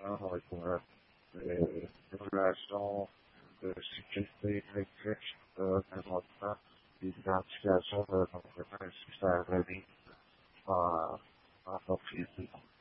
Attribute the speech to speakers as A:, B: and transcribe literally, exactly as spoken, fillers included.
A: genre pour euh, euh, l'évaluation de sécurité électrique, euh, présentement, l'identification de compétences, ça relie en, en propriété.